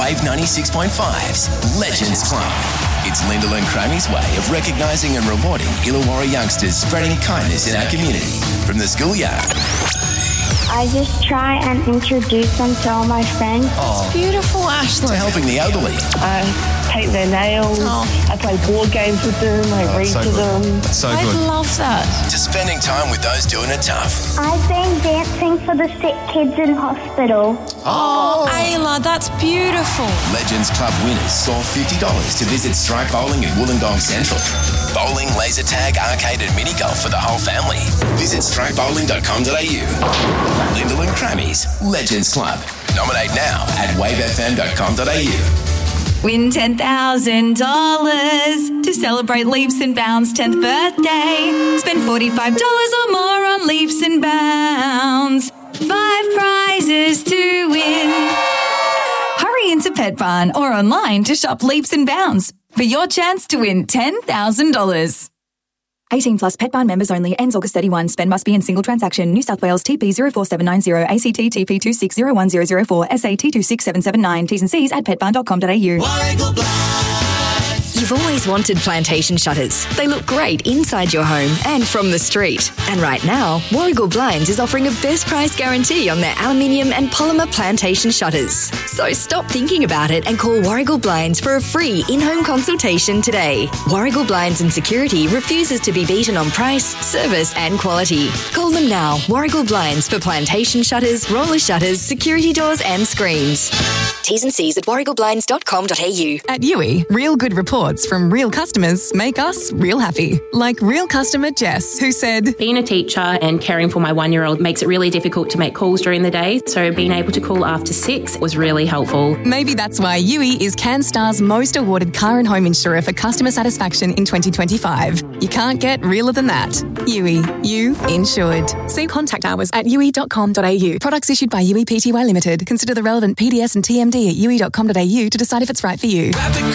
Wave 96.5's Legends Club. It's Lyndall and Crammy's way of recognising and rewarding Illawarra youngsters spreading kindness in our community. From the schoolyard. I just try and introduce them to all my friends. It's beautiful, Ashley. To helping the elderly. I paint their nails. I play board games with them. I read to them. That's so I good. love that. To spending time with those doing it tough. I've been dancing for the sick kids in hospital. Oh, Ayla, that's beautiful. Legends Club winners score $50 to visit Strike Bowling in Wollongong Central. Bowling, laser tag, arcade and mini golf for the whole family. Visit strikebowling.com.au. Lyndall and Crammy's Legends Club. Nominate now at wavefm.com.au. Win $10,000 to celebrate Leaps and Bounds' 10th birthday. Spend $45 or more on Leaps and Bounds. 5 prizes to win. Hurry into Pet Barn or online to shop Leaps and Bounds for your chance to win $10,000. 18 plus Pet Barn members only. Ends August 31. Spend must be in single transaction. New South Wales TP 04790. ACT TP 2601004. SA T26779. T's and C's at petbarn.com.au. You've always wanted plantation shutters. They look great inside your home and from the street. And right now, Warragul Blinds is offering a best price guarantee on their aluminium and polymer plantation shutters. So stop thinking about it and call Warragul Blinds for a free in-home consultation today. Warragul Blinds and Security refuses to be beaten on price, service and quality. Call them now. Warragul Blinds for plantation shutters, roller shutters, security doors and screens. T's and C's at warragulblinds.com.au. At Yui, real good reports from real customers make us real happy. Like real customer Jess, who said, being a teacher and caring for my 1-year-old makes it really difficult to make calls during the day, so being able to call after 6 was really helpful. Maybe that's why Yui is CanStar's most awarded car and home insurer for customer satisfaction in 2025. You can't get realer than that. Yui, you insured. See contact hours at yui.com.au. Products issued by Yui Pty Limited. Consider the relevant PDS and TMD at yui.com.au to decide if it's right for you.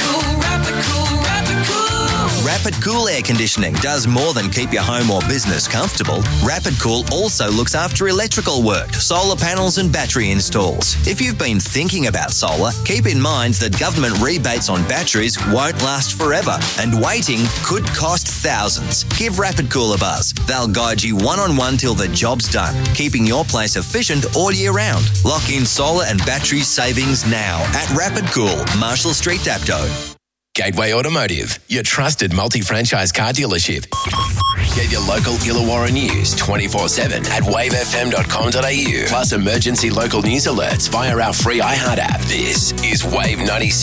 Rapid Cool Air Conditioning does more than keep your home or business comfortable. Rapid Cool also looks after electrical work, solar panels and battery installs. If you've been thinking about solar, keep in mind that government rebates on batteries won't last forever and waiting could cost thousands. Give Rapid Cool a buzz. They'll guide you one-on-one till the job's done, keeping your place efficient all year round. Lock in solar and battery savings now at Rapid Cool, Marshall Street, Dapto. Gateway Automotive, your trusted multi-franchise car dealership. Get your local Illawarra news 24/7 at wavefm.com.au. Plus emergency local news alerts via our free iHeart app. This is Wave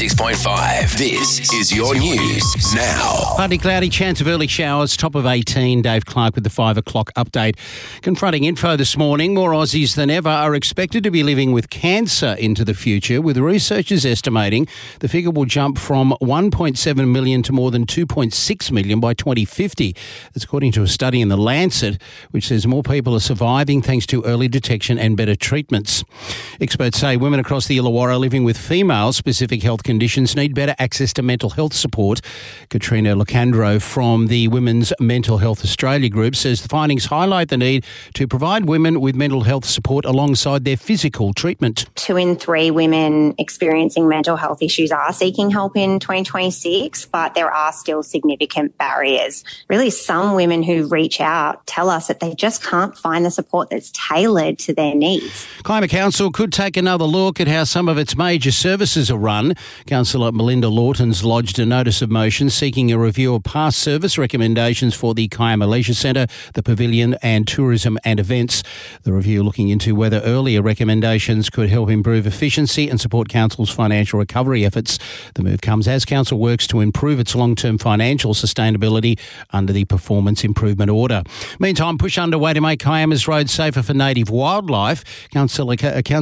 96.5. This is your news now. Partly cloudy, chance of early showers, top of 18. Dave Clark with the 5 o'clock update. Confronting info this morning, more Aussies than ever are expected to be living with cancer into the future, with researchers estimating the figure will jump from 1.7 million to more than 2.6 million by 2050. That's according to a study in The Lancet, which says more people are surviving thanks to early detection and better treatments. Experts say women across the Illawarra living with female-specific health conditions need better access to mental health support. Katrina Locandro from the Women's Mental Health Australia group says the findings highlight the need to provide women with mental health support alongside their physical treatment. 2 in 3 women experiencing mental health issues are seeking help in 2026, but there are still significant barriers. Really, some women who reach out tell us that they just can't find the support that's tailored to their needs. Kiama Council could take another look at how some of its major services are run. Councillor Melinda Lawton's lodged a notice of motion seeking a review of past service recommendations for the Kiama Leisure Centre, the Pavilion and Tourism and Events. The review looking into whether earlier recommendations could help improve efficiency and support Council's financial recovery efforts. The move comes as Council works to improve its long-term financial sustainability under the Performance Improvement Order. Meantime, push underway to make Kiama's roads safer for native wildlife. Councillor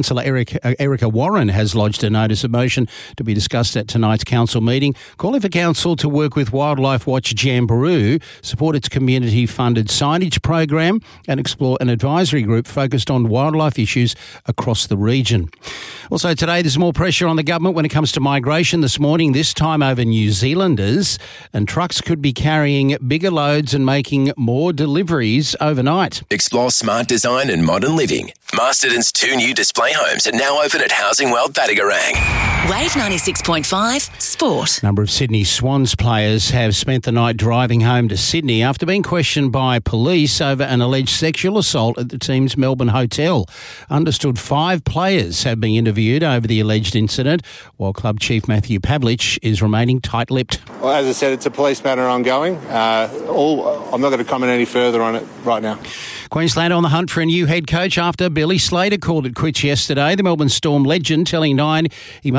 Erica Warren has lodged a notice of motion to be discussed at tonight's council meeting, calling for council to work with Wildlife Watch Jamboree, support its community-funded signage program and explore an advisory group focused on wildlife issues across the region. Also today, there's more pressure on the government when it comes to migration this morning, this time over New Zealanders, and trucks could be carrying bigger loads and making more deliveries overnight. Explore smart design and modern living. Masterton's 2 new display homes are now open at Housing World Battigarang. Wave 96.5 Sport. A number of Sydney Swans players have spent the night driving home to Sydney after being questioned by police over an alleged sexual assault at the team's Melbourne hotel. Understood 5 players have been interviewed over the alleged incident, while club chief Matthew Pavlich is remaining tight-lipped. Well, as I said, it's a police matter ongoing. I'm not going to comment any further on it right now. Queensland on the hunt for a new head coach after Billy Slater called it quits yesterday. The Melbourne Storm legend telling Nine he